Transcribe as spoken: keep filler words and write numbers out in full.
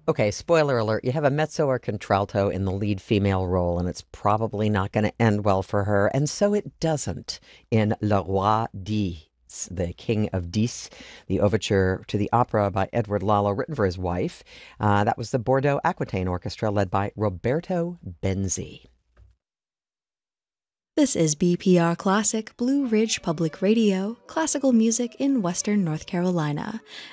Okay, spoiler alert, you have a mezzo or contralto in the lead female role, and it's probably not going to end well for her. And so it doesn't in Le Roi dix, The King of Dix, the overture to the opera by Edward Lalo, written for his wife. Uh, that was the Bordeaux Aquitaine Orchestra, led by Roberto Benzi. This is B P R Classic, Blue Ridge Public Radio, classical music in Western North Carolina.